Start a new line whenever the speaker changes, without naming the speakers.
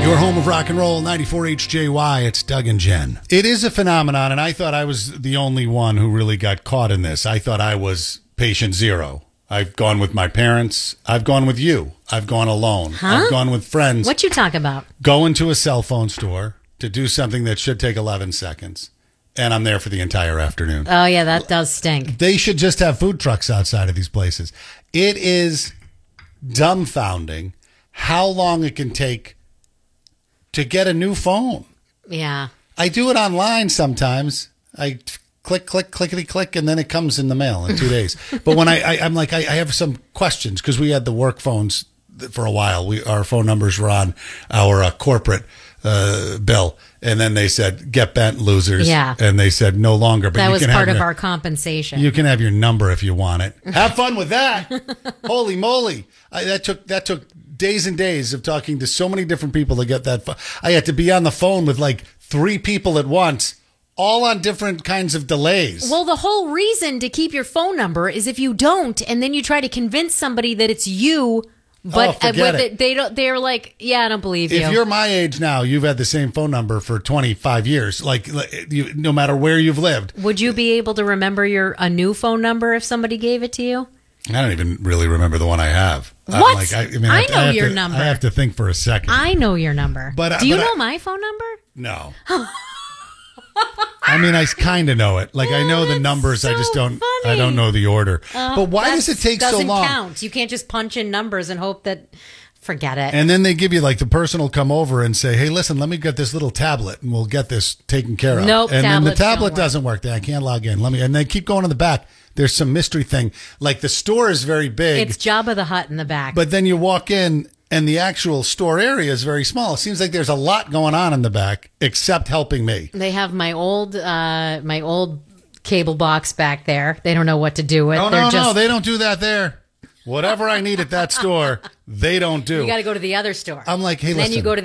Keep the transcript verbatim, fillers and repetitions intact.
Your home of rock and roll, ninety-four H J Y. It's Doug and Jen. It is a phenomenon, and I thought I was the only one who really got caught in this. I thought I was patient zero. I've gone with my parents. I've gone with you. I've gone alone.
Huh?
I've gone with friends.
What you talk about?
Go into a cell phone store to do something that should take eleven seconds, and I'm there for the entire afternoon.
Oh, yeah, that does stink.
They should just have food trucks outside of these places. It is dumbfounding how long it can take to get a new phone.
Yeah.
I do it online sometimes. I click, click, clickety click, and then it comes in the mail in two days. But when I, I I'm like, I, I have some questions because we had the work phones for a while. We our phone numbers were on our uh, corporate uh, bill, and then they said get bent, losers.
Yeah.
And they said no longer. But
that
you
was
can
part
have
of
your,
our compensation.
You can have your number if you want it. Have fun with that. Holy moly! I, that took that took. days and days of talking to so many different people to get that. Fo- I had to be on the phone with like three people at once, all on different kinds of delays.
Well, the whole reason to keep your phone number is if you don't, and then you try to convince somebody that it's you, but
Oh, forget
uh,
it.
it, they don't. They're like, yeah, I don't believe you.
If you're my age now, you've had the same phone number for twenty-five years. Like, like you, no matter where you've lived.
Would you be able to remember your a new phone number if somebody gave it to you?
I don't even really remember the one I have. I'm
What?
Like, I, I, mean,
I
have to-
know
have
your
to-
number.
I have to think for a second.
I know your number.
But, uh,
do you
but
know
I-
my phone number?
No. I mean, I kind of know it. Like, I know the
that's
numbers. I just
so
don't.
funny.
I don't know the order.
Uh,
but why does it take so
doesn't
long?
count. You can't just punch in numbers and hope that. Forget it.
And then they give you like the person will come over and say, "Hey, listen, let me get this little tablet and we'll get this taken care of."
Nope,
and then the
tablets don't
tablet
work.
doesn't work. I can't log in. Let me. And they keep going to the back. There's some mystery thing. Like the store is very big.
It's Jabba the Hutt in the back.
But then you walk in and the actual store area is very small. It seems like there's a lot going on in the back, except helping me.
They have my old, uh, my old cable box back there. They don't know what to do with.
Oh,
They're
no,
just,
no, they don't do that there. Whatever I need at that store, they don't do.
You got to go to the other store.
I'm like, hey,
and then
listen.
you go to